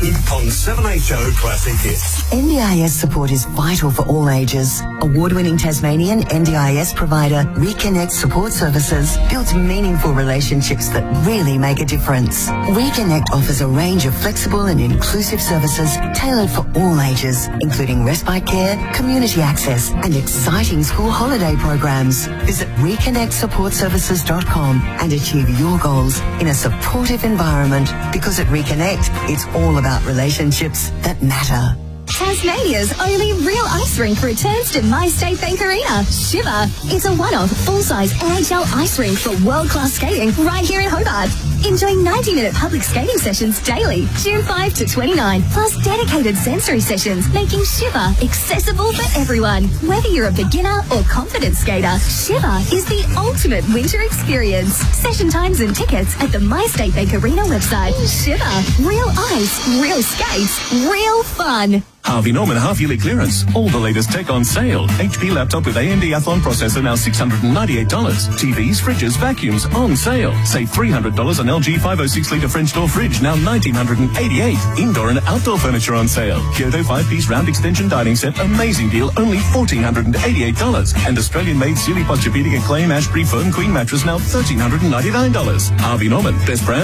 on 7HO Classic Hits. NDIS support is vital for all ages. Award-winning Tasmanian NDIS provider Reconnect Support Services builds meaningful relationships that really make a difference. Reconnect offers a range of flexible and inclusive services tailored for all ages, including respite care, community access, and exciting school holiday programs. Visit reconnectsupportservices.com and achieve your goals in a supportive environment, because at Reconnect, it's all about relationships that matter. Tasmania's only real ice rink returns to MyState Bank Arena, Shiver. It's a one-off, full-size NHL ice rink for world-class skating right here in Hobart. Enjoy 90-minute public skating sessions daily, June 5 to 29, plus dedicated sensory sessions, making Shiver accessible for everyone. Whether you're a beginner or confident skater, Shiver is the ultimate winter experience. Session times and tickets at the MyState Bank Arena website. Shiver. Real ice, real skates, real fun. Harvey Norman half-yearly clearance. All the latest tech on sale. HP laptop with AMD Athlon processor now $698. TVs, fridges, vacuums on sale. Save $300 on LG 506-litre French door fridge, now $1,988. Indoor and outdoor furniture on sale. Kyoto 5-piece round extension dining set, amazing deal, only $1,488. And Australian-made Sealy Posturepedic Acclaim Ashbury Foam Queen mattress, now $1,399. Harvey Norman, best brand.